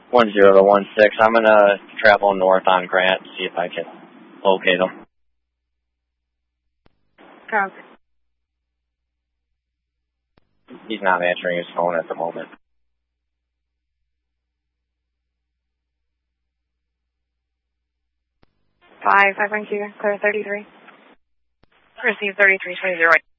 10 to 16. I'm going to travel north on Grant, see if I can locate him. Copy. He's not answering his phone at the moment. 512, clear 33. Receive 3320.